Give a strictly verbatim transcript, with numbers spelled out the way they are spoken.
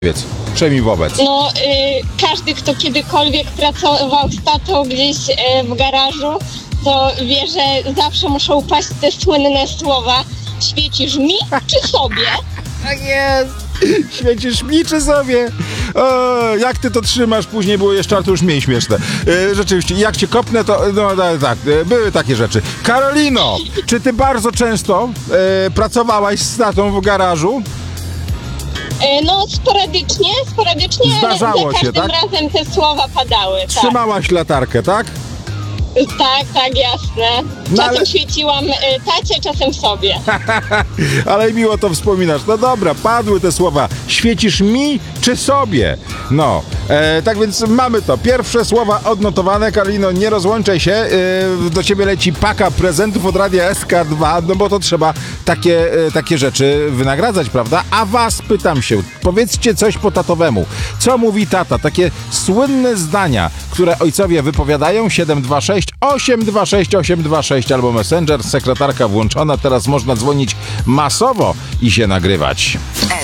Powiedz, przejmij wobec. No, y, każdy, kto kiedykolwiek pracował z tatą gdzieś y, w garażu, to wie, że zawsze muszą paść te słynne słowa: świecisz mi czy sobie? Tak jest! Świecisz mi czy sobie? O, jak ty to trzymasz? Później było jeszcze, ale to już mniej śmieszne. E, rzeczywiście, jak cię kopnę, to no tak, e, były takie rzeczy. Karolino, czy ty bardzo często e, pracowałaś z tatą w garażu? Y, no, sporadycznie, sporadycznie, Zdarzało ale za się, każdym tak? razem te słowa padały. Tak, Trzymałaś latarkę, tak? tak, tak, jasne. No, Czasem ale- świeciłam y, tacie, czasem sobie. Ale miło to wspominasz. No dobra, padły te słowa. Świecisz mi czy sobie? No, e, tak więc mamy to. Pierwsze słowa odnotowane. Karolino, nie rozłączaj się. E, do ciebie leci paka prezentów od Radia S K dwa, no bo to trzeba takie, e, takie rzeczy wynagradzać, prawda? A was pytam się, powiedzcie coś po tatowemu. Co mówi tata? Takie słynne zdania, które ojcowie wypowiadają. siedem dwa sześć osiem dwa sześć osiem dwa sześć albo Messenger, sekretarka włączona. Teraz można dzwonić masowo i się nagrywać.